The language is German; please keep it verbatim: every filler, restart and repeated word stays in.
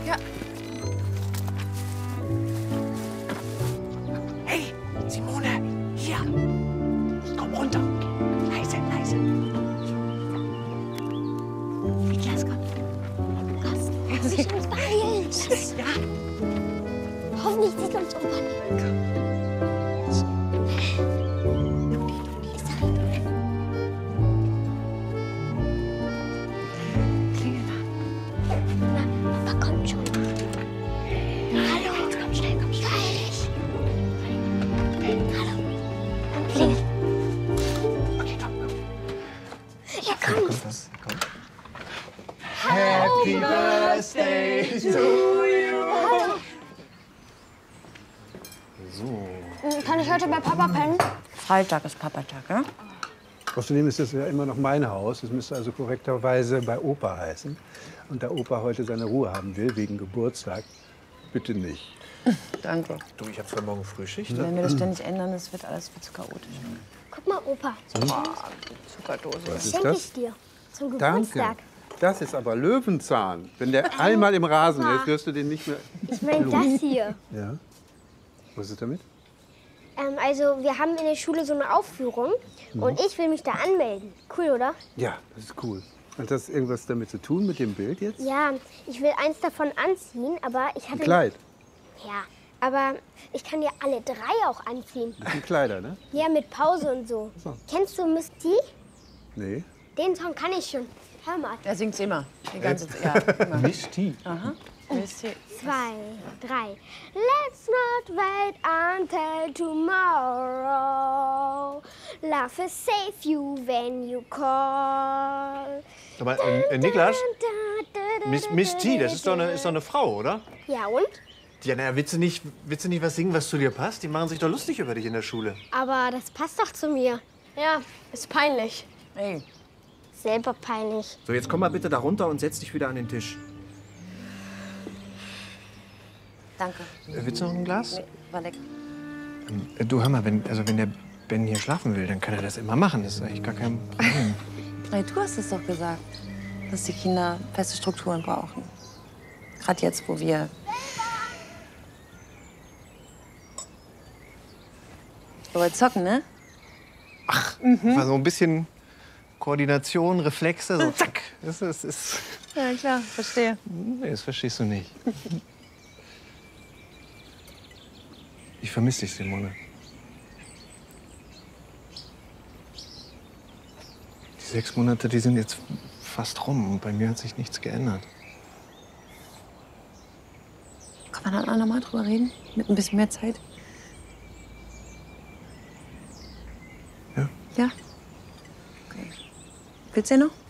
Ja. Hey, Simone, hier. Komm runter. Leise, leise. Niklas, komm. Los, lass dich uns beeilen. Ja. Hoffentlich sieht uns Opa nicht. Klingel mal. Opa kommt schon. Hallo. Jetzt komm schnell, komm schnell. Hallo. Klingel. Okay, komm, komm. Ja, komm. Komm. Happy Birthday to you. So. Kann ich heute bei Papa pennen? Freitag ist Papatag, ja? Außerdem ist das ja immer noch mein Haus. Es müsste also korrekterweise bei Opa heißen. Und da Opa heute seine Ruhe haben will, wegen Geburtstag, bitte nicht. Danke. Du, ich habe für morgen Frühschicht. Wenn wir das ständig ändern, das wird alles viel zu chaotisch. Guck mal, Opa. Zuckerdose. Was ist Schenke das? ich dir zum Danke. Geburtstag. Das ist aber Löwenzahn. Wenn der einmal im Rasen ist, wirst du den nicht mehr... Ich meine das hier. Ja. Was ist damit? Ähm, also, wir haben in der Schule so eine Aufführung und ich will mich da anmelden. Cool, oder? Ja, das ist cool. Hat das irgendwas damit zu tun, mit dem Bild jetzt? Ja, ich will eins davon anziehen, aber ich hatte... Ein Kleid. Ja, aber ich kann ja alle drei auch anziehen. Das sind Kleider, ne? Ja, mit Pause und so. So. Kennst du Miss T? Nee. Den Song kann ich schon. Hör mal. Er singt's immer. Die ganze Zeit. Ja, immer. Miss T. Aha. Wisst ihr? Zwei, drei. Let's not wait until tomorrow. Love will save you when you call. Aber, äh, Niklas, Miss, Miss T, das ist doch, eine, ist doch eine Frau, oder? Ja, und? Ja, naja, willst du, nicht, willst du nicht was singen, was zu dir passt? Die machen sich doch lustig über dich in der Schule. Aber das passt doch zu mir. Ja, ist peinlich. Ey, Selber peinlich. So, jetzt komm mal bitte da runter und setz dich wieder an den Tisch. danke. Äh, willst du noch ein Glas? Nee, war lecker. Äh, Du, hör mal, wenn, also wenn der Ben hier schlafen will, dann kann er das immer machen. Das ist eigentlich gar kein Problem. Hey, du hast es doch gesagt, dass die Kinder feste Strukturen brauchen. Gerade jetzt, wo wir... Wir wollen zocken, ne? War so ein bisschen Koordination, Reflexe, so zack. Das ist, ist, Ja, klar, verstehe. nee, das verstehst du nicht. Ich vermisse dich, Simone. Die sechs Monate, die sind jetzt fast rum und bei mir hat sich nichts geändert. Kann man dann auch noch mal drüber reden? Mit ein bisschen mehr Zeit? Ja. Ja? Okay. Willst du noch?